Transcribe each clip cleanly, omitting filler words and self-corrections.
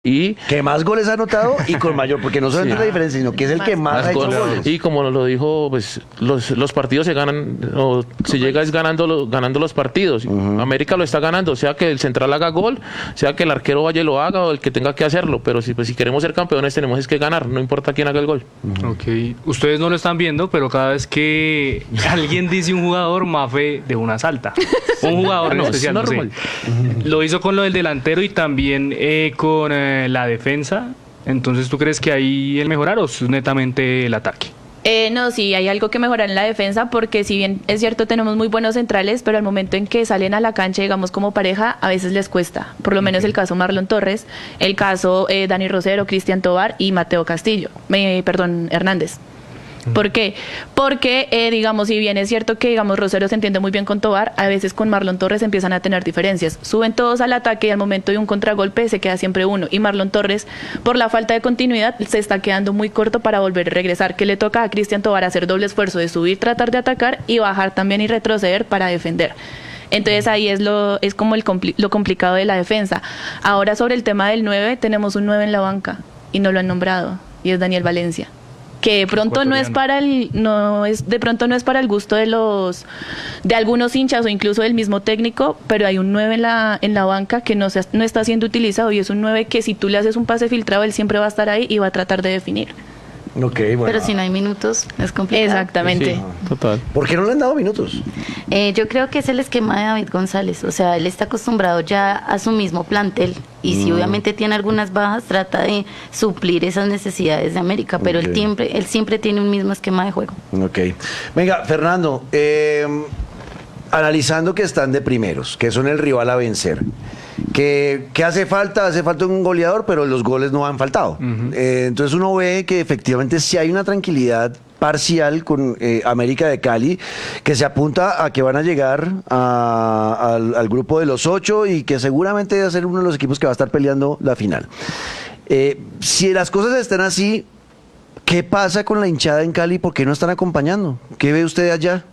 Y Que más goles ha anotado y con mayor, porque no solamente es la diferencia, sino que es el que más ha hecho goles. Y como nos lo dijo, pues los partidos se ganan, o se llega es ganando los partidos. América lo está ganando, sea que el central haga gol, sea que el arquero vaya y lo haga o el que tenga que hacerlo. Pero si queremos ser campeones tenemos es que ganar, no importa quién haga el gol. Ok, ustedes no lo están viendo, pero cada vez que alguien dice un jugador, Mafe de una salta. Un jugador en No, es especial, no sé. normal. Lo hizo con lo del delantero y también con la defensa. Entonces, ¿tú crees que ahí el mejorar o es netamente el ataque? No, sí, hay algo que mejorar en la defensa porque si bien es cierto tenemos muy buenos centrales, pero al momento en que salen a la cancha, digamos como pareja, a veces les cuesta. Por lo menos el caso Marlon Torres, el caso Dani Rosero, Cristian Tobar y Mateo Castillo, Hernández. ¿Por qué? Porque, digamos, si bien es cierto que, digamos, Rosero se entiende muy bien con Tobar, a veces con Marlon Torres empiezan a tener diferencias. Suben todos al ataque y al momento de un contragolpe se queda siempre uno. Y Marlon Torres, por la falta de continuidad, se está quedando muy corto para volver a regresar. Que le toca a Cristian Tobar hacer doble esfuerzo de subir, tratar de atacar y bajar también y retroceder para defender. Entonces ahí es como lo complicado de la defensa. Ahora sobre el tema del 9, tenemos un 9 en la banca y no lo han nombrado, y es Daniel Valencia, que de pronto no es para el gusto de algunos hinchas o incluso del mismo técnico, pero hay un 9 en la banca que no está siendo utilizado, y es un 9 que si tú le haces un pase filtrado, él siempre va a estar ahí y va a tratar de definir. Ok, bueno. Pero si no hay minutos, es complicado. Exactamente. Sí, total. ¿Por qué no le han dado minutos? Yo creo que es el esquema de David González. O sea, él está acostumbrado ya a su mismo plantel. Y si obviamente tiene algunas bajas, trata de suplir esas necesidades de América. Pero Ok. él siempre tiene un mismo esquema de juego. Ok. Venga, Fernando, analizando que están de primeros, que son el rival a vencer, ¿qué hace falta? Hace falta un goleador, pero los goles no han faltado. Entonces uno ve que efectivamente sí hay una tranquilidad parcial con América de Cali, que se apunta a que van a llegar al grupo de los 8 y que seguramente va a ser uno de los equipos que va a estar peleando la final. Si las cosas están así, ¿qué pasa con la hinchada en Cali? ¿Por qué no están acompañando? ¿Qué ve usted allá?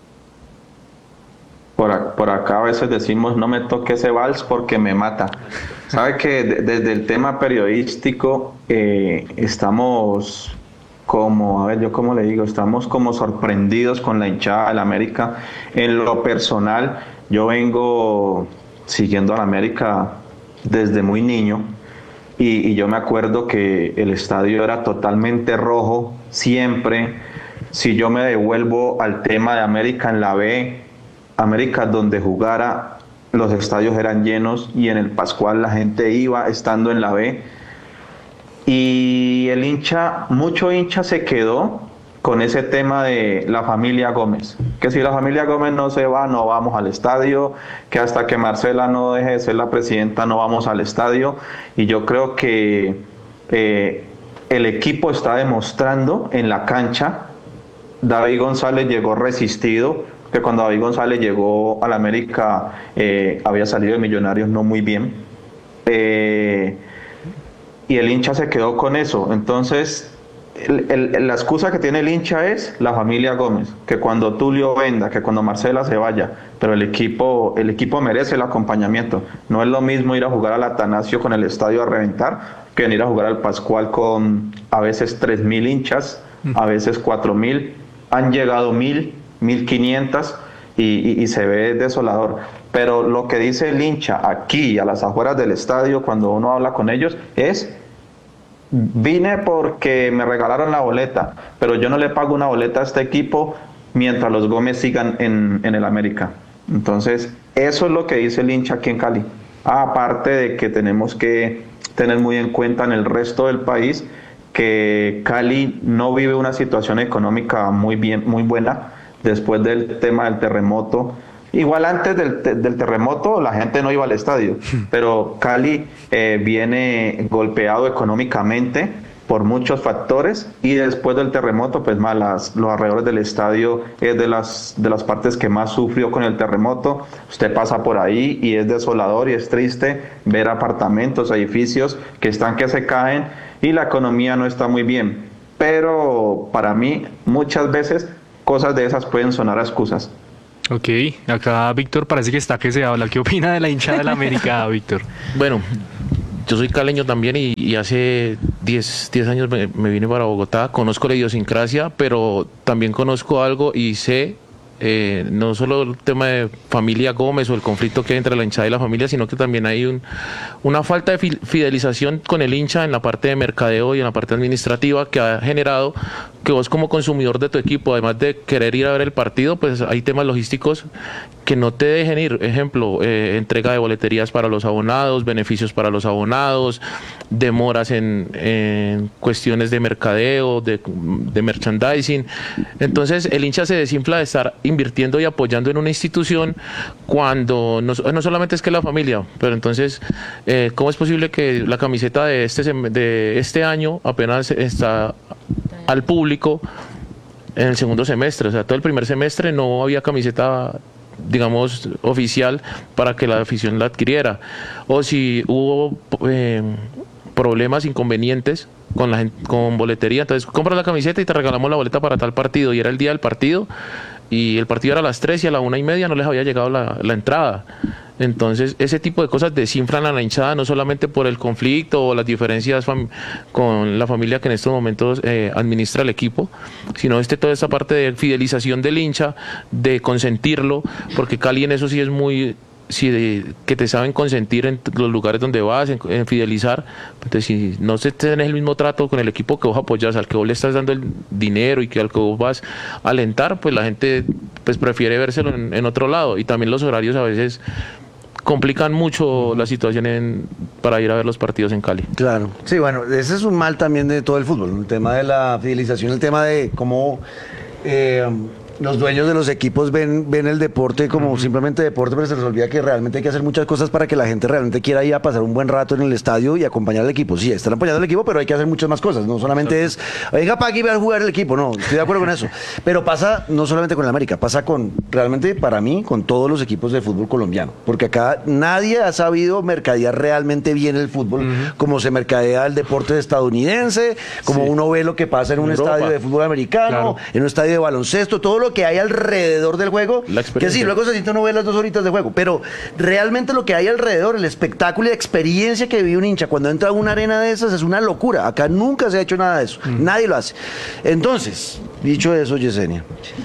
Por acá a veces decimos, no me toque ese vals porque me mata. Sabe que desde el tema periodístico estamos como, a ver, yo cómo le digo, estamos como sorprendidos con la hinchada del América. En lo personal, yo vengo siguiendo al América desde muy niño y yo me acuerdo que el estadio era totalmente rojo, siempre. Si yo me devuelvo al tema de América en la B, América donde jugara, los estadios eran llenos y en el Pascual la gente iba estando en la B. Y mucho hincha se quedó con ese tema de la familia Gómez. Que si la familia Gómez no se va, no vamos al estadio. Que hasta que Marcela no deje de ser la presidenta, no vamos al estadio. Y yo creo que el equipo está demostrando en la cancha. David González llegó resistido, que cuando David González llegó al América había salido de Millonarios no muy bien, y el hincha se quedó con eso. Entonces la excusa que tiene el hincha es la familia Gómez, que cuando Tulio venda, que cuando Marcela se vaya, pero el equipo merece el acompañamiento. No es lo mismo ir a jugar al Atanasio con el estadio a reventar que venir a jugar al Pascual con a veces 3.000 hinchas, a veces 4.000, han llegado 1.500 y se ve desolador. Pero lo que dice el hincha aquí a las afueras del estadio cuando uno habla con ellos es: vine porque me regalaron la boleta, pero yo no le pago una boleta a este equipo mientras los Gómez sigan en el América. Entonces eso es lo que dice el hincha aquí en Cali. Aparte de que tenemos que tener muy en cuenta en el resto del país que Cali no vive una situación económica muy buena después del tema del terremoto. Igual antes del terremoto la gente no iba al estadio, pero Cali viene golpeado económicamente por muchos factores, y después del terremoto pues más los alrededores del estadio es de las partes que más sufrió con el terremoto. Usted pasa por ahí y es desolador y es triste ver apartamentos, edificios que se caen, y la economía no está muy bien. Pero para mí muchas veces cosas de esas pueden sonar a excusas. Ok, acá Víctor parece que está que se habla. ¿Qué opina de la hinchada de la América, Víctor? Bueno, yo soy caleño también y hace 10 años me vine para Bogotá, conozco la idiosincrasia, pero también conozco algo y sé no solo el tema de familia Gómez o el conflicto que hay entre la hinchada y la familia, sino que también hay una falta de fidelización con el hincha en la parte de mercadeo y en la parte administrativa que ha generado que vos como consumidor de tu equipo, además de querer ir a ver el partido, pues hay temas logísticos que no te dejen ir. Ejemplo, entrega de boleterías para los abonados, beneficios para los abonados, demoras en cuestiones de mercadeo, de merchandising. Entonces el hincha se desinfla de estar invirtiendo y apoyando en una institución cuando no solamente es que la familia, pero entonces ¿cómo es posible que la camiseta de este año apenas está al público en el segundo semestre? O sea, todo el primer semestre no había camiseta, digamos, oficial para que la afición la adquiriera. O si hubo problemas, inconvenientes con boletería, entonces compras la camiseta y te regalamos la boleta para tal partido, y era el día del partido y el partido era a las 3 y a la 1:30 no les había llegado la entrada. Entonces ese tipo de cosas desinflan a la hinchada, no solamente por el conflicto o las diferencias con la familia que en estos momentos administra el equipo, sino toda esta parte de fidelización del hincha, de consentirlo, porque Cali en eso sí es muy... que te saben consentir en los lugares donde vas, en fidelizar. Entonces, si no tenés el mismo trato con el equipo que vos apoyas, al que vos le estás dando el dinero y que al que vos vas a alentar, pues la gente pues prefiere vérselo en otro lado. Y también los horarios a veces complican mucho la situación para ir a ver los partidos en Cali. Claro, sí, bueno, ese es un mal también de todo el fútbol, ¿no? El tema de la fidelización, el tema de cómo los dueños de los equipos ven el deporte como simplemente deporte, pero se les olvida que realmente hay que hacer muchas cosas para que la gente realmente quiera ir a pasar un buen rato en el estadio y acompañar al equipo. Sí, están apoyando al equipo, pero hay que hacer muchas más cosas. No solamente es, venga para aquí a jugar el equipo. No, estoy de acuerdo con eso. Pero pasa no solamente con el América, pasa realmente para mí, con todos los equipos de fútbol colombiano. Porque acá nadie ha sabido mercadear realmente bien el fútbol, como se mercadea el deporte estadounidense, como uno ve lo que pasa en un estadio de fútbol americano, en un estadio de baloncesto, todo lo que hay alrededor del juego, que sí, luego se siente uno ve las 2 horitas de juego, pero realmente lo que hay alrededor, el espectáculo y la experiencia que vive un hincha cuando entra a una arena de esas es una locura. Acá nunca se ha hecho nada de eso, nadie lo hace. Entonces, dicho eso, Yesenia,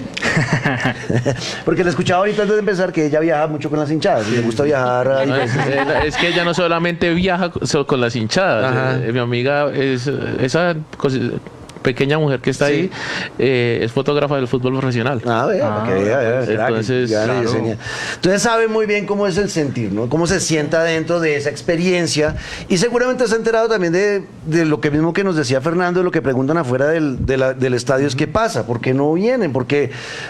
porque le escuchaba ahorita antes de empezar que ella viaja mucho con las hinchadas, le gusta viajar es que ella no solamente viaja con las hinchadas, mi amiga esa pequeña mujer que está ahí es fotógrafa del fútbol profesional. Para que vea. Entonces, entonces sabe muy bien cómo es el sentir, ¿no? Cómo se sienta dentro de esa experiencia, y seguramente se ha enterado también de lo que mismo que nos decía Fernando, de lo que preguntan afuera del estadio, es qué pasa, por qué no vienen, porque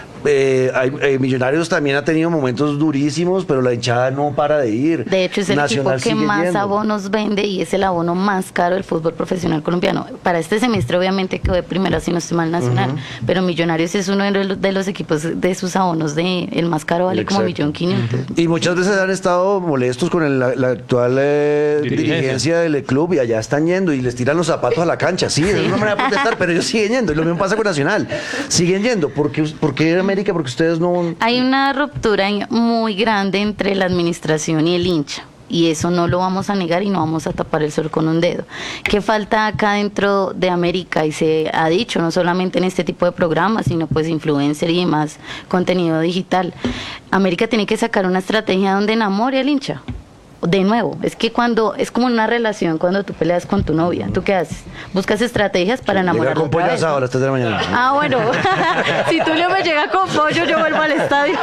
Millonarios también ha tenido momentos durísimos, pero la hinchada no para de ir. De hecho, es el equipo que más abonos vende y es el abono más caro del fútbol profesional colombiano. Para este semestre, obviamente, quedó de primera, si no estoy mal, nacional, pero Millonarios es uno de los equipos de sus abonos, el más caro vale como 1.500.000. Y muchas veces han estado molestos con la actual dirigencia del club, y allá están yendo y les tiran los zapatos a la cancha. Sí, es una manera de protestar, pero ellos siguen yendo, y lo mismo pasa con Nacional. Siguen yendo. ¿Por qué América? Porque ustedes no... Hay una ruptura muy grande entre la administración y el hincha, y eso no lo vamos a negar y no vamos a tapar el sol con un dedo. ¿Qué falta acá dentro de América? Y se ha dicho, no solamente en este tipo de programas, sino pues influencer y demás contenido digital. América tiene que sacar una estrategia donde enamore al hincha. De nuevo, es que cuando es como una relación, cuando tú peleas con tu novia, ¿tú qué haces? Buscas estrategias para enamorarla. Con pollo asado a las 3 de la mañana. Ah, bueno, si Tulio me llega con pollo, yo vuelvo al estadio.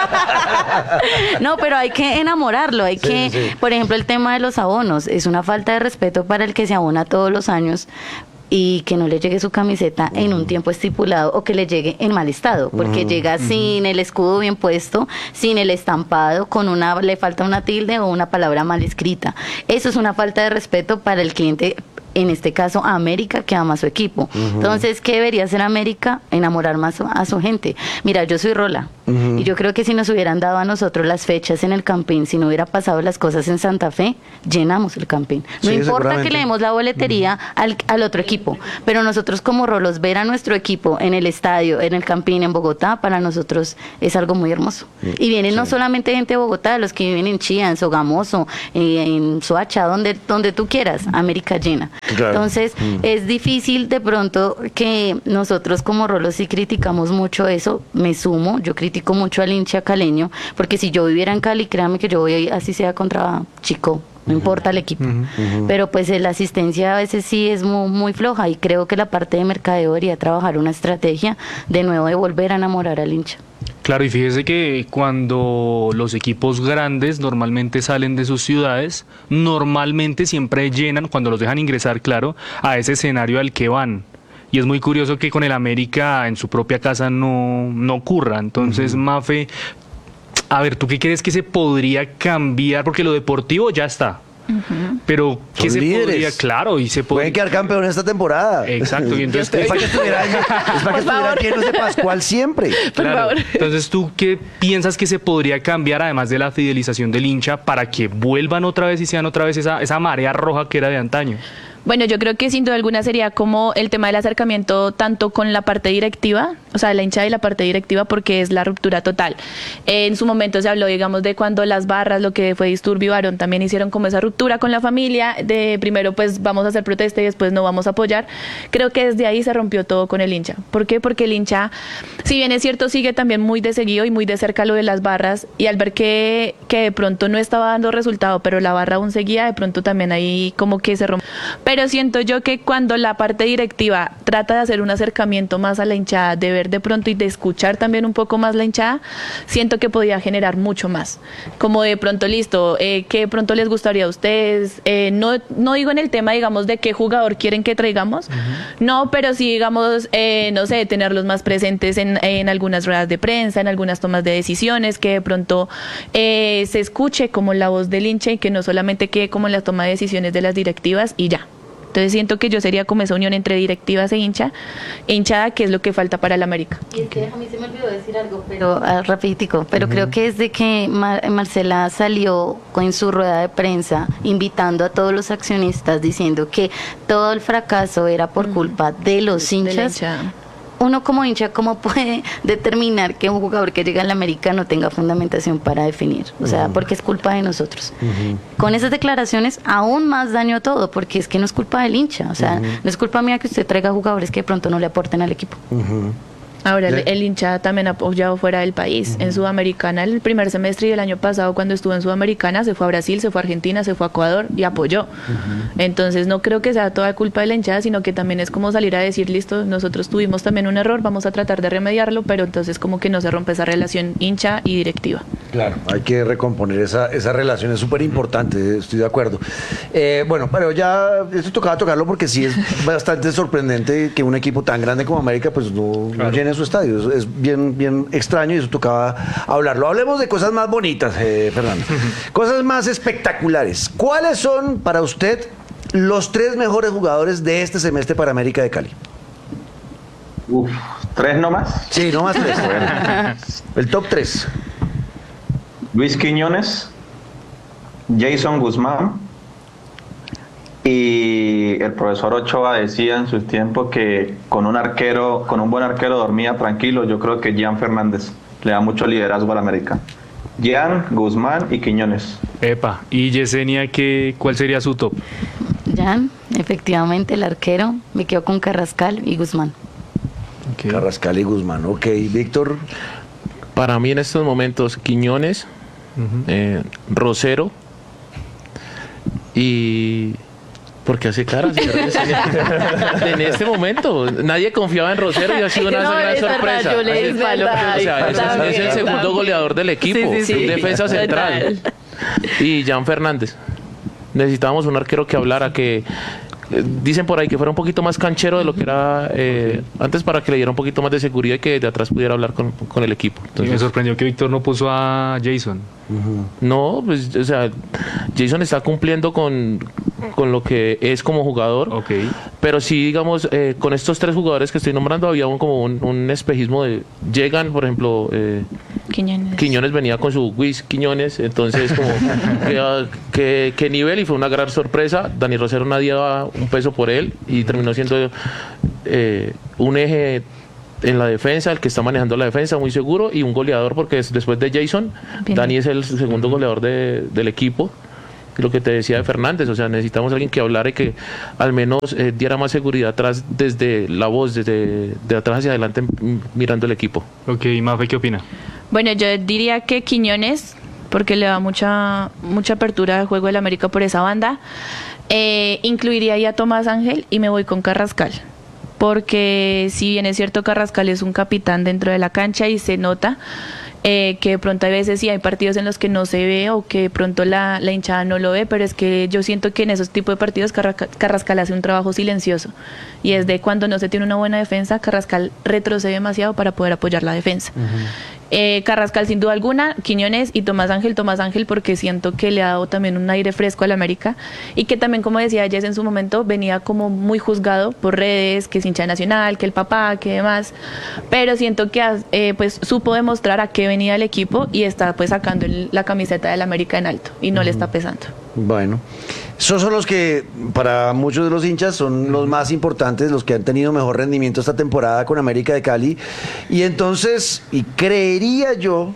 No, pero hay que enamorarlo, por ejemplo, el tema de los abonos, es una falta de respeto para el que se abona todos los años y que no le llegue su camiseta en un tiempo estipulado, o que le llegue en mal estado, porque llega sin el escudo bien puesto, sin el estampado, le falta una tilde o una palabra mal escrita. Eso es una falta de respeto para el cliente, en este caso a América, que ama a su equipo. Entonces, ¿qué debería hacer América? Enamorar más a su gente. Mira, yo soy Rola, Y yo creo que si nos hubieran dado a nosotros las fechas en el Campín, si no hubiera pasado las cosas en Santa Fe, llenamos el Campín. No Sí, importa que seguramente. le demos la boletería al otro equipo, pero nosotros como rolos, ver a nuestro equipo en el estadio, en el Campín, en Bogotá, para nosotros es algo muy hermoso. Y vienen no solamente gente de Bogotá, los que viven en Chía, en Sogamoso, en Soacha, donde tú quieras, América llena. Claro. Entonces, es difícil de pronto que nosotros como rolos sí criticamos mucho eso, me sumo, yo critico mucho al hincha caleño, porque si yo viviera en Cali, créame que yo voy así sea contra Chico, no importa el equipo. Pero pues la asistencia a veces sí es muy floja y creo que la parte de mercadeo debería trabajar una estrategia de nuevo de volver a enamorar al hincha. Claro, y fíjese que cuando los equipos grandes normalmente salen de sus ciudades, normalmente siempre llenan, cuando los dejan ingresar, claro, a ese escenario al que van. Y es muy curioso que con el América en su propia casa no ocurra. Entonces, Mafe, a ver, ¿tú qué crees que se podría cambiar? Porque lo deportivo ya está. Pero ¿qué Son se líderes. podría? Claro, y se Pueden podría... quedar campeones esta temporada. Exacto, y entonces... Es para que estuviera lleno ese Pascual siempre. Claro. favor. Entonces, ¿tú qué piensas que se podría cambiar, además de la fidelización del hincha, para que vuelvan otra vez y sean otra vez esa marea roja que era de antaño? Bueno, yo creo que sin duda alguna sería como el tema del acercamiento tanto con la parte directiva, o sea, la hinchada y la parte directiva, porque es la ruptura total. En su momento se habló, digamos, de cuando las barras, lo que fue Disturbio, Varón, también hicieron como esa ruptura con la familia, de primero pues vamos a hacer protesta y después no vamos a apoyar. Creo que desde ahí se rompió todo con el hincha. ¿Por qué? Porque el hincha, si bien es cierto, sigue también muy de seguido y muy de cerca lo de las barras, y al ver que de pronto no estaba dando resultado, pero la barra aún seguía, de pronto también ahí como que se rompió. Pero siento yo que cuando la parte directiva trata de hacer un acercamiento más a la hinchada, de ver de pronto y de escuchar también un poco más la hinchada, siento que podía generar mucho más. Como de pronto, listo, ¿qué de pronto les gustaría a ustedes? No digo en el tema, digamos, de qué jugador quieren que traigamos, no, pero sí, digamos, no sé, tenerlos más presentes en algunas ruedas de prensa, en algunas tomas de decisiones, que de pronto se escuche como la voz del hincha y que no solamente quede como en la toma de decisiones de las directivas y ya. Entonces siento que yo sería como esa unión entre directivas e hinchada, que es lo que falta para el América. Y es que a mí se me olvidó decir algo, pero rapiditico, pero creo que desde que Marcela salió en su rueda de prensa invitando a todos los accionistas diciendo que todo el fracaso era por culpa de los De la hinchas. hinchada. Uno como hincha, ¿cómo puede determinar que un jugador que llega al América no tenga fundamentación para definir? O sea, porque es culpa de nosotros. Con esas declaraciones, aún más daño a todo, porque es que no es culpa del hincha. O sea, no es culpa mía que usted traiga jugadores que de pronto no le aporten al equipo. Ahora el hincha también ha apoyado fuera del país. En Sudamericana, el primer semestre y el año pasado, cuando estuvo en Sudamericana, se fue a Brasil, se fue a Argentina, se fue a Ecuador y apoyó. Entonces no creo que sea toda culpa de la hinchada, sino que también es como salir a decir, listo, nosotros tuvimos también un error, vamos a tratar de remediarlo, pero entonces como que no se rompe esa relación hincha y directiva. Claro, hay que recomponer esa relación, es súper importante, estoy de acuerdo. Bueno, pero ya esto tocaba tocarlo porque sí es bastante sorprendente que un equipo tan grande como América pues no llene su estadio. Es bien extraño y eso tocaba hablarlo. Hablemos de cosas más bonitas, Fernando. Cosas más espectaculares. ¿Cuáles son para usted los 3 mejores jugadores de este semestre para América de Cali? Uf, 3 nomás. Sí, no más 3. El top 3. Luis Quiñones, Jason Guzmán y el profesor Ochoa decía en sus tiempos que con un buen arquero dormía tranquilo. Yo creo que Gian Fernández le da mucho liderazgo al América. Gian, Guzmán y Quiñones. Epa, y Yesenia, ¿cuál sería su top? Jan, efectivamente, el arquero, me quedo con Carrascal y Guzmán. Okay. Carrascal y Guzmán. Ok, Víctor. Para mí en estos momentos, Quiñones, Rosero y... ¿Por qué hace caras? En este momento, nadie confiaba en Rosero y ha sido una No, gran es verdad, sorpresa. yo le di palo. O sea, es el segundo goleador del equipo, Sí, sí, sí. un defensa central. Y Jan Fernández. Necesitábamos un arquero que hablara, que dicen por ahí que fuera un poquito más canchero de lo que era antes, para que le diera un poquito más de seguridad y que de atrás pudiera hablar con el equipo. Y me Entonces, sorprendió que Víctor no puso a Jason. no, pues, o sea, Jason está cumpliendo con lo que es como jugador. Ok. Pero sí, digamos, con estos 3 jugadores que estoy nombrando, había como un espejismo de... Llegan, por ejemplo, Quiñones venía con su Luis Quiñones, entonces como que nivel, y fue una gran sorpresa. Dani Rosero nadie daba un peso por él y terminó siendo un eje en la defensa, el que está manejando la defensa muy seguro, y un goleador, porque después de Jason, Dani es el segundo goleador del equipo. Lo que te decía de Fernández, o sea, necesitamos a alguien que hablara y que al menos diera más seguridad atrás, desde la voz, desde de atrás hacia adelante, mirando el equipo. Ok, Mafe, ¿qué opina? Bueno, yo diría que Quiñones, porque le da mucha apertura al juego del América por esa banda. Incluiría ahí a Tomás Ángel y me voy con Carrascal. Porque si bien es cierto, Carrascal es un capitán dentro de la cancha y se nota que de pronto hay veces sí hay partidos en los que no se ve o que de pronto la hinchada no lo ve, pero es que yo siento que en esos tipos de partidos Carrascal hace un trabajo silencioso, y es de cuando no se tiene una buena defensa, Carrascal retrocede demasiado para poder apoyar la defensa. Carrascal sin duda alguna, Quiñones y Tomás Ángel porque siento que le ha dado también un aire fresco al América, y que también, como decía Jess en su momento, venía como muy juzgado por redes, que es hincha de Nacional, que el papá, que demás, pero siento que pues supo demostrar a qué venía el equipo y está pues sacando la camiseta del América en alto y no le está pesando. Bueno, esos son los que para muchos de los hinchas son los más importantes, los que han tenido mejor rendimiento esta temporada con América de Cali. Y entonces, y creería yo,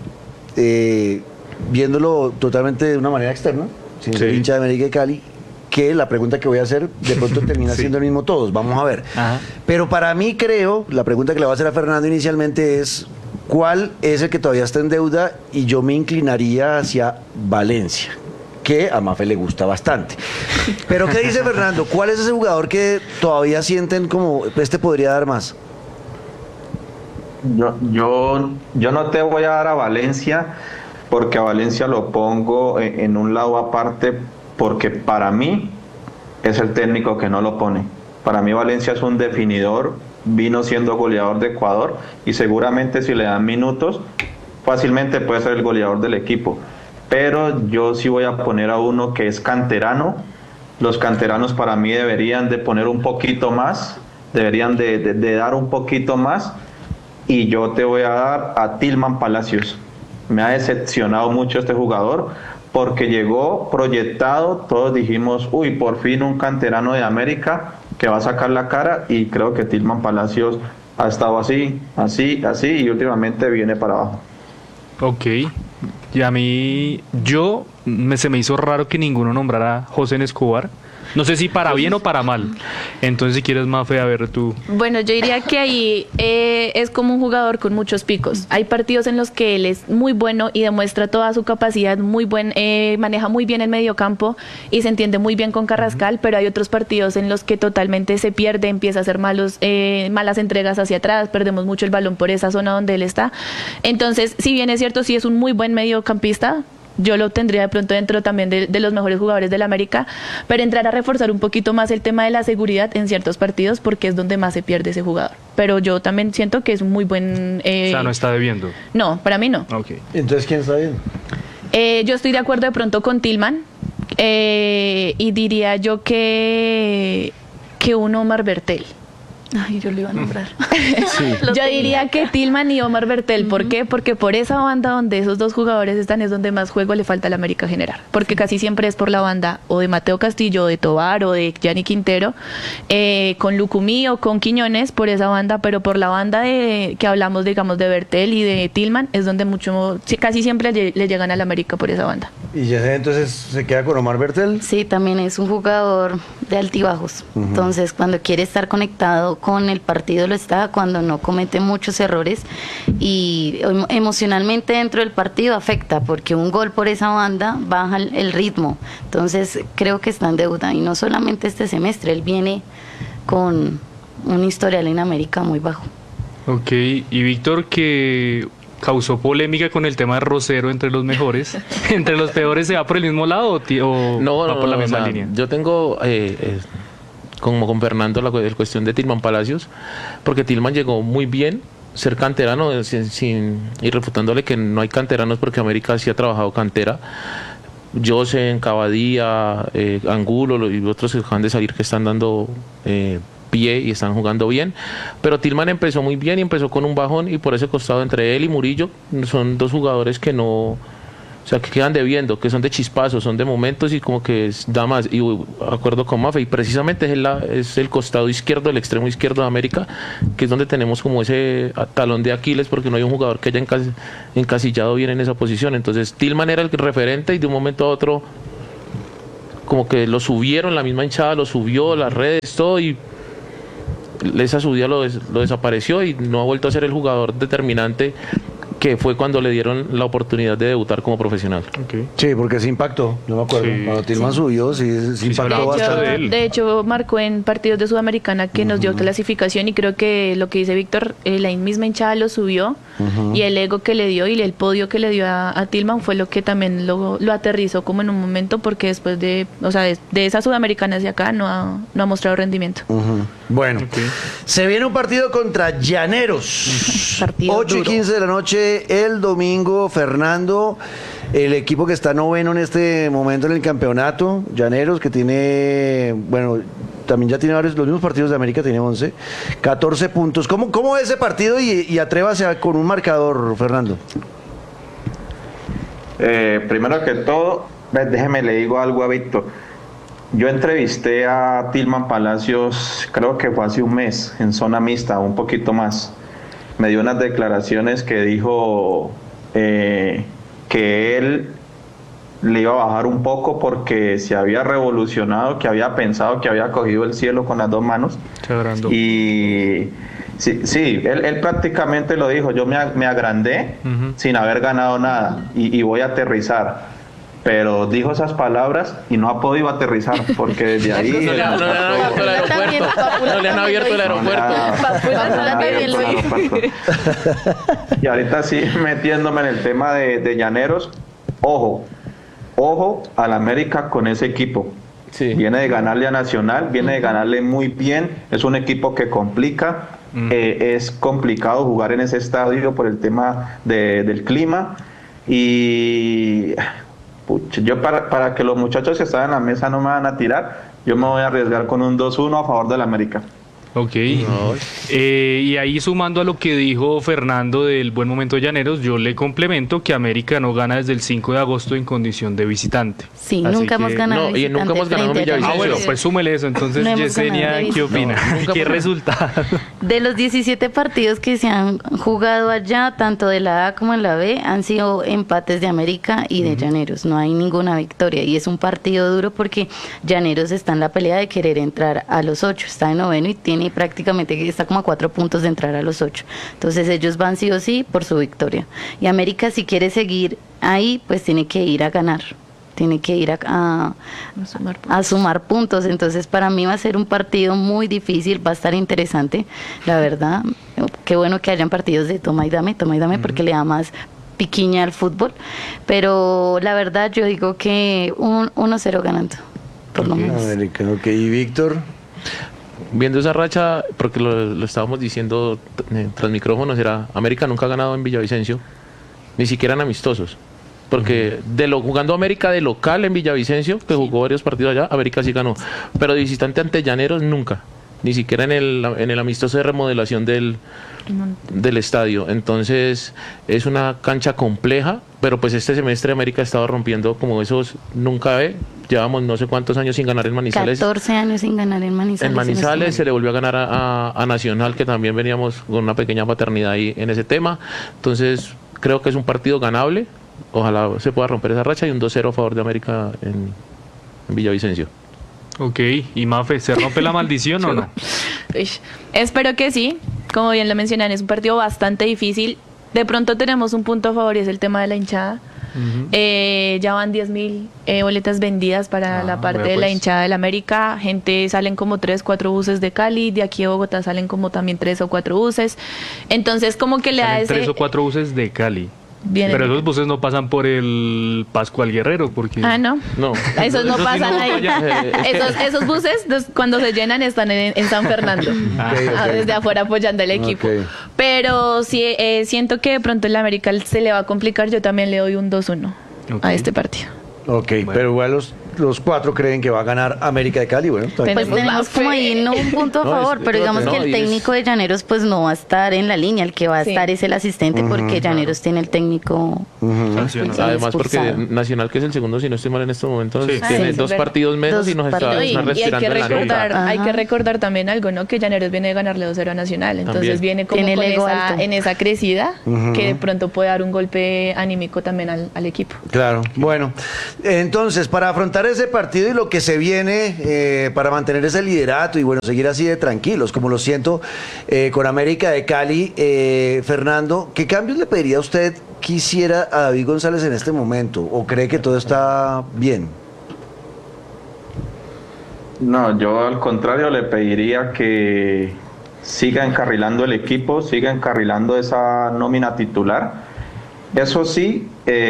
viéndolo totalmente de una manera externa, sin ser hincha de América de Cali, que la pregunta que voy a hacer de pronto termina siendo el mismo todos, vamos a ver. Ajá. Pero para mí, creo, la pregunta que le voy a hacer a Fernando inicialmente es: ¿cuál es el que todavía está en deuda? Y yo me inclinaría hacia Valencia, que a Mafe le gusta bastante. Pero ¿qué dice Fernando? ¿Cuál es ese jugador que todavía sienten como este podría dar más? Yo no te voy a dar a Valencia, porque a Valencia lo pongo en un lado aparte, porque para mí es el técnico que no lo pone. Para mí Valencia es un definidor, vino siendo goleador de Ecuador y seguramente si le dan minutos fácilmente puede ser el goleador del equipo. Pero yo sí voy a poner a uno que es canterano. Los canteranos para mí deberían de poner un poquito más, deberían de dar un poquito más, y yo te voy a dar a Tillman Palacios. Me ha decepcionado mucho este jugador porque llegó proyectado, todos dijimos, uy, por fin un canterano de América que va a sacar la cara, y creo que Tillman Palacios ha estado así, y últimamente viene para abajo. Ok. Y a mí, se me hizo raro que ninguno nombrara a José Escobar. No sé si para bien o para mal. Entonces, si quieres, Mafe, a ver tú. Bueno, yo diría que ahí es como un jugador con muchos picos. Hay partidos en los que él es muy bueno y demuestra toda su capacidad, maneja muy bien el mediocampo y se entiende muy bien con Carrascal, pero hay otros partidos en los que totalmente se pierde, empieza a hacer malas entregas hacia atrás, perdemos mucho el balón por esa zona donde él está. Entonces, si bien es cierto, sí es un muy buen mediocampista, yo lo tendría de pronto dentro también de los mejores jugadores del América, pero entrar a reforzar un poquito más el tema de la seguridad en ciertos partidos, porque es donde más se pierde ese jugador. Pero yo también siento que es un muy buen... o sea, ¿no está debiendo? No, para mí no. Okay. Entonces, ¿quién está bien? Yo estoy de acuerdo de pronto con Tillman, y diría yo que un Omar Bertel. Ay, yo lo iba a nombrar. Sí. Yo diría que Tillman y Omar Bertel. ¿Por qué? Porque por esa banda donde esos dos jugadores están es donde más juego le falta al América generar. Porque casi siempre es por la banda o de Mateo Castillo, o de Tobar, o de Gianni Quintero, con Lucumí o con Quiñones por esa banda, pero por la banda que hablamos, digamos, de Bertel y de Tillman, es donde casi siempre le llegan al América por esa banda. ¿Y ya entonces se queda con Omar Bertel? Sí, también es un jugador de altibajos. Entonces, cuando quiere estar conectado con el partido lo está, cuando no comete muchos errores, y emocionalmente dentro del partido afecta, porque un gol por esa banda baja el ritmo. Entonces, creo que está en deuda, y no solamente este semestre, él viene con un historial en América muy bajo. Ok, y Víctor, que causó polémica con el tema de Rosero entre los mejores, ¿entre los peores se va por el mismo lado o no, va por la misma línea? Yo tengo, como con Fernando, la cuestión de Tillman Palacios, porque Tillman llegó muy bien, ser canterano, y refutándole que no hay canteranos, porque América sí ha trabajado cantera. Jose, Cavadía, Angulo y otros que acaban de salir, que están dando pie y están jugando bien, pero Tillman empezó muy bien y empezó con un bajón, y por ese costado entre él y Murillo son dos jugadores que no, o sea, que quedan debiendo, que son de chispazos, son de momentos y como que da más. Y acuerdo con Mafe, y precisamente es el costado izquierdo, el extremo izquierdo de América, que es donde tenemos como ese talón de Aquiles, porque no hay un jugador que haya encasillado bien en esa posición. Entonces Tillman era el referente y de un momento a otro como que lo subieron, la misma hinchada lo subió, las redes, todo, y esa subida lo desapareció y no ha vuelto a ser el jugador determinante que fue cuando le dieron la oportunidad de debutar como profesional. Okay. Sí, porque se impactó, yo me acuerdo. Sí, Cuando Tillman subió, sí se impactó bastante. De hecho, marcó en partidos de Sudamericana que nos dio clasificación, y creo que lo que dice Víctor, la misma hinchada lo subió, y el ego que le dio y el podio que le dio a Tillman fue lo que también lo aterrizó como en un momento, porque después de esa Sudamericana hacia acá no ha mostrado rendimiento. Bueno, se viene un partido contra Llaneros. Partido 8:15 de la noche el domingo. Fernando, el equipo que está noveno en este momento en el campeonato, Llaneros, que tiene, bueno, también ya tiene los mismos partidos de América, tiene 11, 14 puntos. ¿Cómo es ese partido? Y atrévase con un marcador, Fernando. Primero que todo, déjeme le digo algo a Víctor. Yo entrevisté a Tillman Palacios, creo que fue hace un mes, en zona mixta, un poquito más. Me dio unas declaraciones que dijo que él le iba a bajar un poco porque se había revolucionado, que había pensado que había cogido el cielo con las dos manos. Y sí, él prácticamente lo dijo, yo me agrandé sin haber ganado nada y voy a aterrizar. Pero dijo esas palabras y no ha podido aterrizar, porque desde ahí... No le han abierto el aeropuerto. Y ahorita sí, metiéndome en el tema de Llaneros, ojo al América con ese equipo. Sí. Viene de ganarle a Nacional, viene de ganarle muy bien, es un equipo que complica, es complicado jugar en ese estadio por el tema del clima, y... yo para que los muchachos que están en la mesa no me van a tirar, yo me voy a arriesgar con un 2-1 a favor del América. Ok. Y ahí sumando a lo que dijo Fernando del buen momento de Llaneros, yo le complemento que América no gana desde el 5 de agosto en condición de visitante. Sí, Así nunca hemos que- ganado. No, y nunca hemos ganado en Villavicencio. Ah, bueno, pues súmele eso. Entonces, No hemos Yesenia, ganado de ¿qué opina? nunca ¿Qué hemos- resultado? De los 17 partidos que se han jugado allá, tanto de la A como en la B, han sido empates de América y de Llaneros. No hay ninguna victoria. Y es un partido duro porque Llaneros está en la pelea de querer entrar a los 8. Está en noveno y tiene prácticamente, está como a 4 puntos de entrar a los 8. Entonces ellos van sí o sí por su victoria. Y América, si quiere seguir ahí, pues tiene que ir a ganar. Tiene que ir a sumar puntos. Entonces para mí va a ser un partido muy difícil, va a estar interesante, la verdad. Qué bueno que hayan partidos de toma y dame, porque le da más piquiña al fútbol. Pero la verdad yo digo que 1-0 ganando, por lo menos. América, ok. ¿Y Víctor? Viendo esa racha, porque lo estábamos diciendo tras micrófonos, era América nunca ha ganado en Villavicencio, ni siquiera en amistosos. Porque jugando América de local en Villavicencio, que jugó varios partidos allá, América sí ganó. Pero de visitante ante Llaneros nunca. Ni siquiera en el amistoso de remodelación del estadio. Entonces es una cancha compleja, pero pues este semestre América ha estado rompiendo como esos nunca ve. Llevamos no sé cuántos años sin ganar en Manizales. 14 años sin ganar en Manizales. En Manizales se le volvió a ganar a Nacional, que también veníamos con una pequeña paternidad ahí en ese tema. Entonces creo que es un partido ganable. Ojalá se pueda romper esa racha y un 2-0 a favor de América en Villavicencio. Ok, y Mafe, ¿se rompe la maldición o no? Espero que sí. Como bien lo mencionan, es un partido bastante difícil. De pronto tenemos un punto a favor y es el tema de la hinchada. Ya van 10,000 boletas vendidas para la parte de la pues. hinchada del América. Gente, salen como 3, 4 buses de Cali. De aquí a Bogotá salen como también 3 o 4 buses. Entonces como que le da Salen ese... 3 o 4 buses de Cali. Vienen Pero de- esos buses no pasan por el Pascual Guerrero, porque... Ah, no. No. Esos no Eso sí pasan no ahí. vaya. Esos buses, cuando se llenan, están en San Fernando. Desde afuera apoyando al equipo. Ok. Pero sí, siento que de pronto el América se le va a complicar. Yo también le doy un 2-1 Ok. a este partido. Ok, pero igual los 4 creen que va a ganar América de Cali. Bueno, Pues Tenemos tenemos la como fe. ahí no un punto a No, favor, es- pero digamos no, que el y es- técnico de Llaneros pues no va a estar en la línea, el que va a Sí. estar es el asistente porque Llaneros tiene el técnico. Sancionado. Sí, Además, porque expulsado. Nacional, que es el segundo, si no estoy mal en estos momentos, Sí. tiene Sí. 2 Sí. partidos menos Dos y nos está, partidos. No, está y hay respirando que en la recordar, nota. hay que Ajá. recordar también algo, ¿no? Que Llaneros viene de ganarle 2-0 a Nacional, entonces También. viene como Tiene el con ego esa, alto. en esa crecida que de pronto puede dar un golpe anímico también al equipo. Claro, bueno, entonces para afrontar ese partido y lo que se viene para mantener ese liderato y bueno, seguir así de tranquilos, como lo siento con América de Cali, Fernando, ¿qué cambios le pediría a usted que hiciera a David González en este momento? ¿O cree que todo está bien? No, yo al contrario le pediría que siga encarrilando el equipo, siga encarrilando esa nómina titular. Eso sí,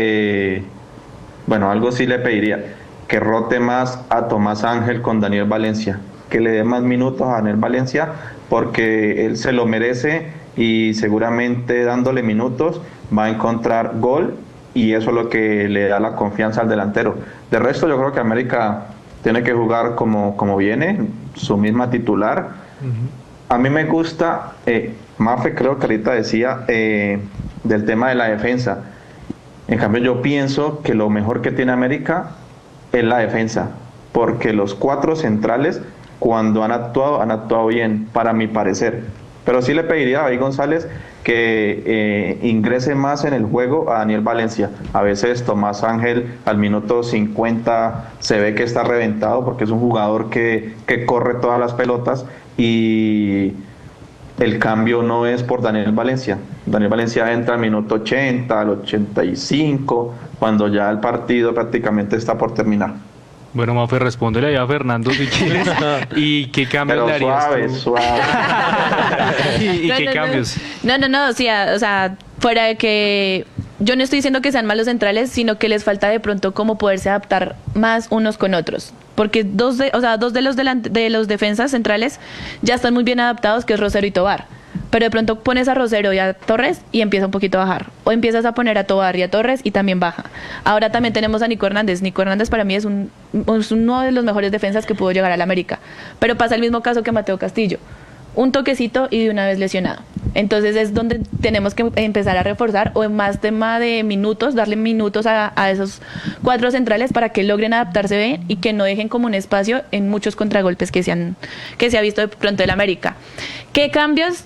bueno, algo sí le pediría, que rote más a Tomás Ángel con Daniel Valencia, que le dé más minutos a Daniel Valencia, porque él se lo merece y seguramente dándole minutos va a encontrar gol y eso es lo que le da la confianza al delantero. De resto yo creo que América tiene que jugar como viene, su misma titular. A mí me gusta, Mafe creo que ahorita decía del tema de la defensa. En cambio yo pienso que lo mejor que tiene América es la defensa, porque los 4 centrales cuando han actuado bien, para mi parecer. Pero sí le pediría a David González que ingrese más en el juego a Daniel Valencia. A veces Tomás Ángel al minuto 50 se ve que está reventado porque es un jugador que corre todas las pelotas y el cambio no es por Daniel Valencia. Daniel Valencia entra al minuto 80, al 85, cuando ya el partido prácticamente está por terminar. Bueno, Mafe, respóndele ahí a Fernando si quieres. ¿Y qué cambios Pero le harías suave, tú? suave. ¿Y No, qué no, no. cambios? No, sí, o sea, fuera de que yo no estoy diciendo que sean malos centrales, sino que les falta de pronto cómo poderse adaptar más unos con otros. Porque dos de los defensas centrales ya están muy bien adaptados, que es Rosero y Tobar. Pero de pronto pones a Rosero y a Torres y empieza un poquito a bajar. O empiezas a poner a Tobar y a Torres y también baja. Ahora también tenemos a Nico Hernández. Nico Hernández para mí es uno de los mejores defensas que pudo llegar al América. Pero pasa el mismo caso que Mateo Castillo. Un toquecito y de una vez lesionado. Entonces es donde tenemos que empezar a reforzar o en más tema de minutos, darle minutos a esos 4 centrales para que logren adaptarse bien y que no dejen como un espacio en muchos contragolpes que se ha visto de pronto el América. ¿Qué cambios?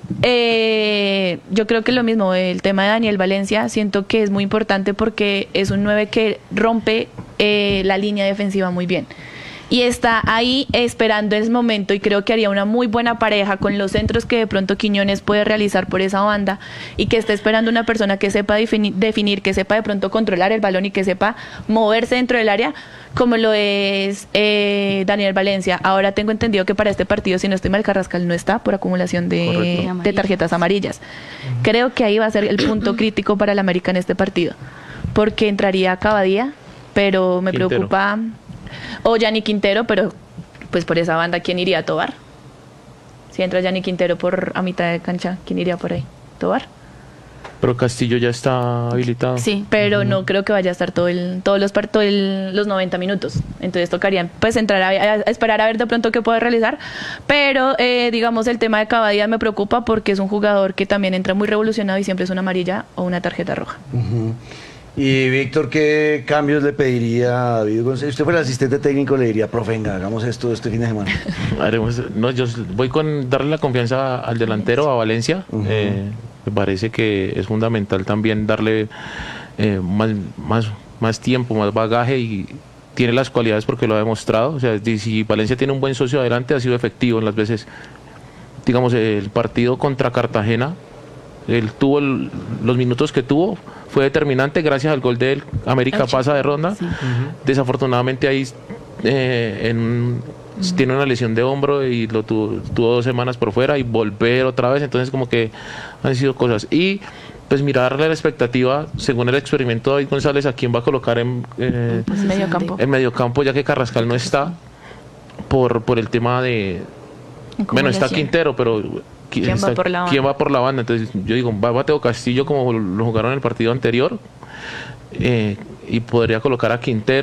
Yo creo que lo mismo, el tema de Daniel Valencia, siento que es muy importante porque es un 9 que rompe la línea defensiva muy bien. Y está ahí esperando el momento y creo que haría una muy buena pareja con los centros que de pronto Quiñones puede realizar por esa banda y que esté esperando una persona que sepa definir, que sepa de pronto controlar el balón y que sepa moverse dentro del área como lo es Daniel Valencia. Ahora tengo entendido que para este partido, si no estoy mal, Carrascal no está por acumulación de tarjetas amarillas. Creo que ahí va a ser el punto crítico para el América en este partido, porque entraría Cavadía, pero me Quintero. preocupa... O Yanni Quintero, pero pues por esa banda, ¿quién iría a Tobar? Si entra Yanni Quintero por a mitad de cancha, ¿quién iría por ahí? ¿Tobar? Pero Castillo ya está habilitado. Sí, pero no creo que vaya a estar todos los 90 minutos. Entonces tocaría pues entrar a esperar a ver de pronto qué puede realizar. Pero digamos el tema de Cavadía me preocupa porque es un jugador que también entra muy revolucionado y siempre es una amarilla o una tarjeta roja. Y Víctor, ¿qué cambios le pediría a David González? Si usted fuera el asistente técnico, le diría, profe, venga, hagamos esto este fin de semana. No, yo voy con darle la confianza al delantero, a Valencia. Me parece que es fundamental también darle más tiempo, más bagaje y tiene las cualidades porque lo ha demostrado. O sea, si Valencia tiene un buen socio adelante, ha sido efectivo en las veces. Digamos, el partido contra Cartagena, él tuvo los minutos que tuvo, fue determinante gracias al gol de él. América pasa de ronda. Sí. Desafortunadamente ahí tiene una lesión de hombro y lo tuvo 2 semanas por fuera y volver otra vez. Entonces como que han sido cosas. Y pues mirarle la expectativa, según el experimento de David González, a quién va a colocar en Medio campo. mediocampo, ya que Carrascal no está por el tema de... Bueno, está Quintero, pero ¿Quién va por la banda? ¿quién va por la banda? Entonces yo digo, va Mateo Castillo como lo jugaron en el partido anterior y podría colocar a Quintero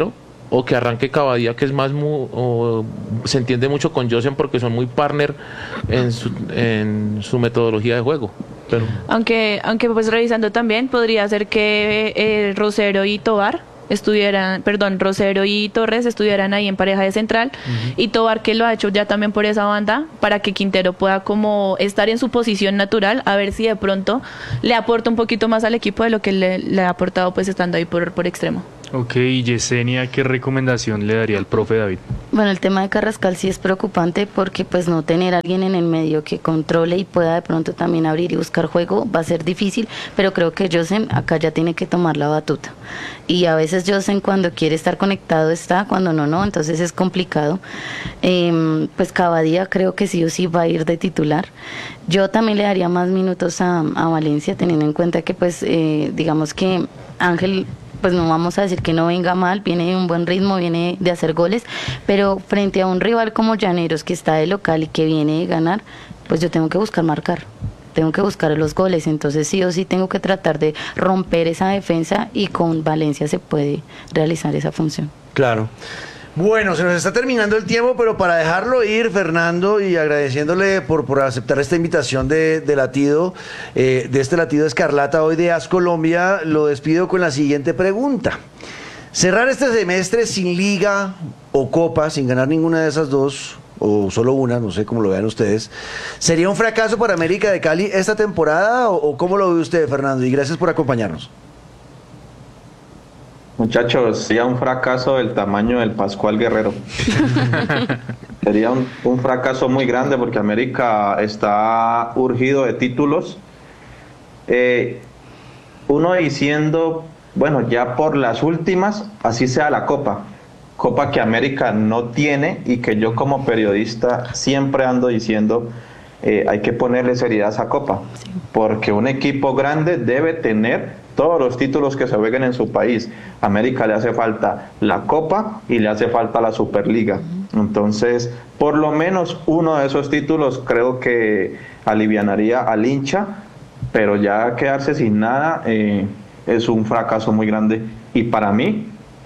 o que arranque Cavadía, que es más o se entiende mucho con Joseph porque son muy partner en su metodología de juego. Pero Aunque pues revisando también podría ser que Rosero y Rosero y Torres estuvieran ahí en pareja de central, y Tobar, que lo ha hecho ya también por esa banda, para que Quintero pueda como estar en su posición natural, a ver si de pronto le aporta un poquito más al equipo de lo que le ha aportado pues estando ahí por extremo. Ok, Yesenia, ¿qué recomendación le daría el profe David? Bueno, el tema de Carrascal sí es preocupante porque pues no tener a alguien en el medio que controle y pueda de pronto también abrir y buscar juego va a ser difícil, pero creo que Joseph acá ya tiene que tomar la batuta. Y a veces Joseph cuando quiere estar conectado está, cuando no, entonces es complicado. Pues Cavadía creo que sí o sí va a ir de titular. Yo también le daría más minutos a Valencia, teniendo en cuenta que pues digamos que Ángel, pues no vamos a decir que no venga mal, viene de un buen ritmo, viene de hacer goles, pero frente a un rival como Llaneros, que está de local y que viene de ganar, pues yo tengo que buscar marcar, tengo que buscar los goles, entonces sí o sí tengo que tratar de romper esa defensa, y con Valencia se puede realizar esa función. Claro. Bueno, se nos está terminando el tiempo, pero para dejarlo ir, Fernando, y agradeciéndole por aceptar esta invitación de Latido, de este Latido Escarlata hoy de AS Colombia, lo despido con la siguiente pregunta. Cerrar este semestre sin liga o copa, sin ganar ninguna de esas dos, o solo una, no sé cómo lo vean ustedes, ¿sería un fracaso para América de Cali esta temporada, o cómo lo ve usted, Fernando? Y gracias por acompañarnos. Muchachos, sería un fracaso del tamaño del Pascual Guerrero. Sería un fracaso muy grande porque América está urgido de títulos. Uno diciendo, bueno, ya por las últimas, así sea la Copa que América no tiene, y que yo como periodista siempre ando diciendo, hay que ponerle seriedad a esa Copa, porque un equipo grande debe tener todos los títulos que se jueguen en su país. A América le hace falta la Copa y le hace falta la Superliga. Entonces, por lo menos uno de esos títulos creo que alivianaría al hincha, pero ya quedarse sin nada es un fracaso muy grande. Y para mí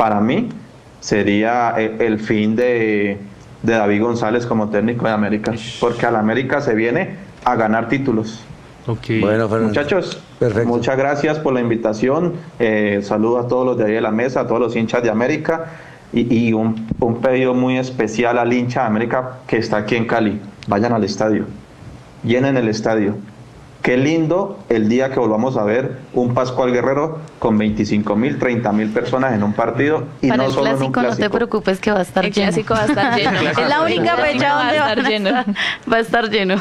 sería el fin de David González como técnico de América, porque a la América se viene a ganar títulos. Okay. Bueno, Fernando. Muchachos, perfecto. Muchas gracias por la invitación. Saludos a todos los de ahí de la mesa, a todos los hinchas de América, y un pedido muy especial al hincha de América que está aquí en Cali. Vayan al estadio, llenen el estadio. Qué lindo el día que volvamos a ver un Pascual Guerrero con 25.000, 30.000 personas en un partido, y para no el solo en un clásico, no te preocupes que va a estar El lleno. clásico va a estar lleno. Es la única fecha donde va a estar lleno. Va a estar lleno.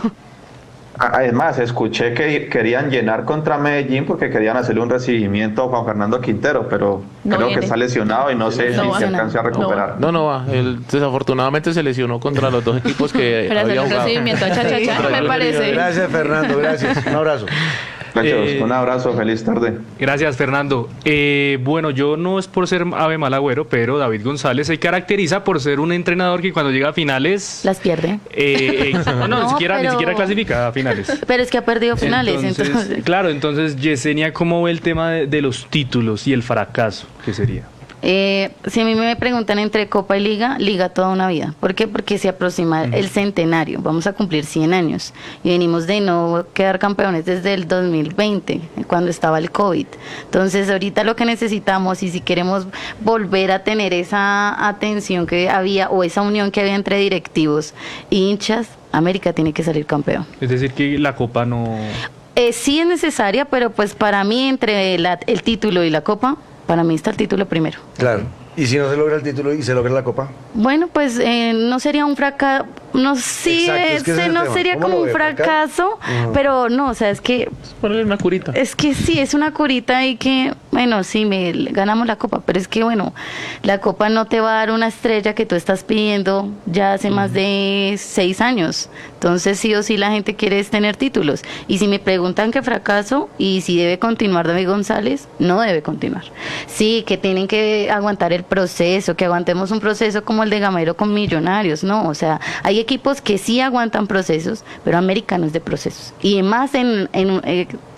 Además, escuché que querían llenar contra Medellín porque querían hacerle un recibimiento a Juan Fernando Quintero, pero No creo viene. que está lesionado y no sé No si va. se alcance a recuperar. no va. Él desafortunadamente se lesionó contra los dos equipos que Pero hacer había un jugado. recibimiento a Chachacha Contra me Junior parece. Gracias, Fernando, gracias. Un abrazo. Muchachos, un abrazo, feliz tarde. Gracias, Fernando. Bueno, yo no es por ser ave mal agüero, pero David González se caracteriza por ser un entrenador que cuando llega a finales... Las pierde. No, No, ni siquiera pero- clasifica a finales. Pero es que ha perdido finales, entonces. Claro, entonces, Yesenia, ¿cómo ve el tema de los títulos y el fracaso? ¿Qué sería? Si a mí me preguntan entre Copa y Liga toda una vida. ¿Por qué? Porque se aproxima el centenario, vamos a cumplir 100 años y venimos de no quedar campeones desde el 2020, cuando estaba el COVID. Entonces ahorita lo que necesitamos, y si queremos volver a tener esa atención que había, o esa unión que había entre directivos e hinchas, América tiene que salir campeón. Es decir, que la Copa no... Sí es necesaria, pero pues para mí entre el título y la Copa, para mí está el título primero. Claro. ¿Y si no se logra el título y se logra la Copa? Bueno, pues no sería un fracaso, no, sí, Exacto, es que ese es el no tema. sería ¿Cómo como lo un ve, fracaso, pero no, o sea, es que Ponle una curita. sí, es una curita y que, bueno, sí, ganamos la Copa, pero es que, bueno, la Copa no te va a dar una estrella que tú estás pidiendo ya hace más de 6 años. Entonces, sí o sí, la gente quiere es tener títulos. Y si me preguntan qué fracaso y si debe continuar David González, no debe continuar. Sí, que tienen que aguantar el proceso, que aguantemos un proceso como el de Gamero con Millonarios, no, o sea, hay equipos que sí aguantan procesos, pero América no es de procesos. Y más en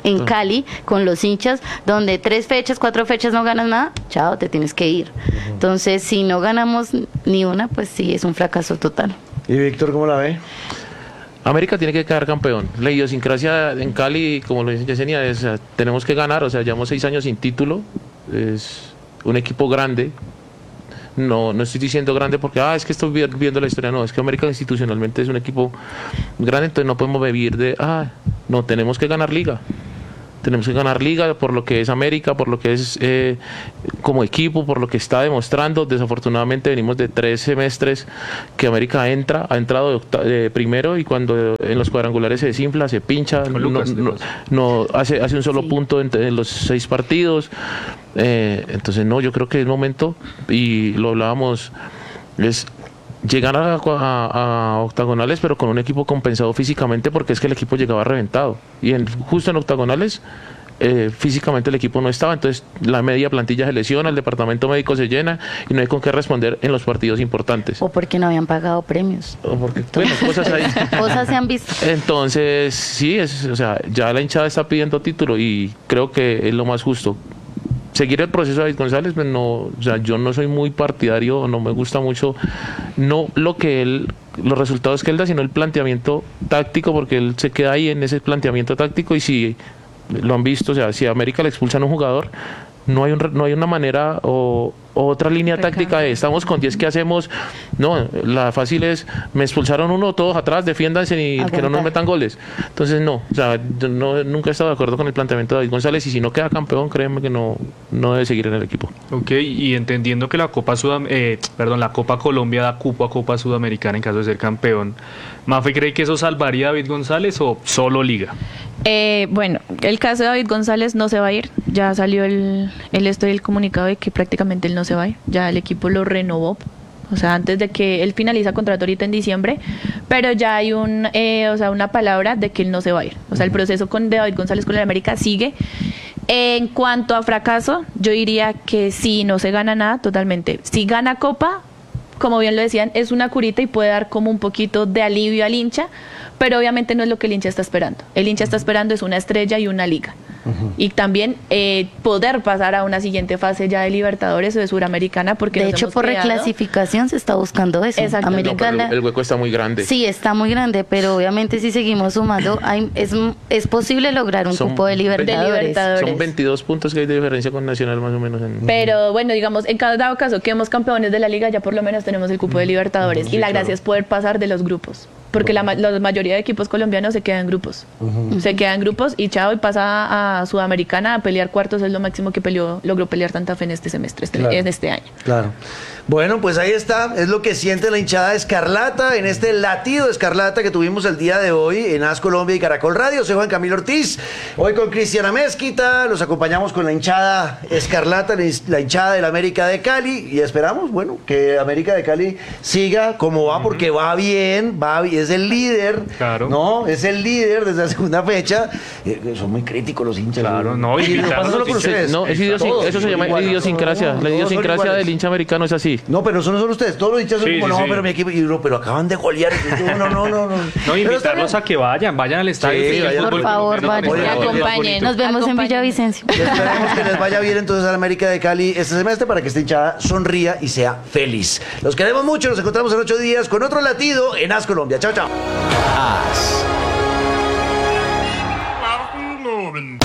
en Cali con los hinchas, donde 3 fechas, 4 fechas no ganas nada, chao, te tienes que ir. Entonces, si no ganamos ni una, pues sí, es un fracaso total. ¿Y Víctor cómo la ve? América tiene que quedar campeón. La idiosincrasia en Cali, como lo dice Yesenia, es, tenemos que ganar. O sea, llevamos 6 años sin título. Es un equipo grande. No estoy diciendo grande porque, es que estoy viendo la historia. No, es que América institucionalmente es un equipo grande, entonces no podemos vivir de, no, tenemos que ganar liga. Tenemos que ganar liga por lo que es América, por lo que es como equipo, por lo que está demostrando. Desafortunadamente venimos de 3 semestres que América ha entrado de primero y cuando en los cuadrangulares se desinfla, se pincha, no hace un solo punto en los 6 partidos. Entonces no, yo creo que es momento, y lo hablábamos, es llegar a octagonales, pero con un equipo compensado físicamente, porque es que el equipo llegaba reventado. Y justo en octagonales, físicamente el equipo no estaba. Entonces la media plantilla se lesiona, el departamento médico se llena y no hay con qué responder en los partidos importantes. O porque no habían pagado premios. O porque, bueno, cosas ahí. Cosas se han visto. Entonces, sí, o sea, ya la hinchada está pidiendo título y creo que es lo más justo. Seguir el proceso de David González, pues no, o sea, yo no soy muy partidario, no me gusta mucho, no los resultados que él da, sino el planteamiento táctico, porque él se queda ahí en ese planteamiento táctico. Y si lo han visto, o sea, si a América le expulsan a un jugador, no hay una manera o otra línea táctica de estamos con 10, ¿qué hacemos? No, la fácil es, me expulsaron uno, todos atrás, defiéndanse y que no nos metan goles. Entonces no, o sea, yo nunca he estado de acuerdo con el planteamiento de David González, y si no queda campeón, créeme que no debe seguir en el equipo. Ok, y entendiendo que la Copa Colombia da cupo a Copa Sudamericana en caso de ser campeón, ¿Mafe cree que eso salvaría a David González o solo Liga? Bueno, el caso de David González no se va a ir. Ya salió el comunicado de que prácticamente él no se va a ir. Ya el equipo lo renovó. O sea, antes de que él finaliza contrato ahorita en diciembre, pero ya hay una palabra de que él no se va a ir. O sea, el proceso de David González con el América sigue. En cuanto a fracaso, yo diría que si no se gana nada, totalmente. Si gana Copa, como bien lo decían, es una curita y puede dar como un poquito de alivio al hincha, pero obviamente no es lo que el hincha está esperando. El hincha está esperando es una estrella y una liga. Y también poder pasar a una siguiente fase ya de Libertadores o de Suramericana, porque de hecho por reclasificación se está buscando eso. América, el hueco está muy grande. Sí, está muy grande, pero obviamente si seguimos sumando es posible lograr un cupo de Libertadores. Son 22 puntos que hay de diferencia con Nacional más o menos. Pero bueno, digamos, en cada caso quedemos campeones de la liga, ya por lo menos tenemos el cupo de Libertadores. Y la gracia es poder pasar de los grupos, porque la mayoría de equipos colombianos se quedan en grupos. Se quedan en grupos y chao, y pasa a Sudamericana a pelear cuartos. Es lo máximo que logró pelear Santa Fe en este semestre, en este año. Claro. Bueno, pues ahí está, es lo que siente la hinchada escarlata en este latido escarlata que tuvimos el día de hoy en AS Colombia y Caracol Radio. Soy Juan Camilo Ortiz, hoy con Cristiana Mezquita, los acompañamos con la hinchada escarlata, la hinchada del América de Cali, y esperamos, bueno, que América de Cali siga como va, porque va bien, es el líder, claro. ¿no? Es el líder desde la segunda fecha. Son muy críticos los hinchas. Claro, no, y no pasa solo con ustedes. No, eso se llama idiosincrasia. La idiosincrasia del hincha americano es así. No, pero eso no son ustedes. Todos los hinchas son como, pero mi equipo. Pero acaban de golear. No, invitarlos a que vayan al estadio. Sí, por favor, acompañen. Nos vemos en Villavicencio. Esperemos que les vaya bien entonces a la América de Cali este semestre, para que esta hinchada sonría y sea feliz. Los queremos mucho. Nos encontramos en 8 días con otro latido en AS Colombia. Chao, chao. AS.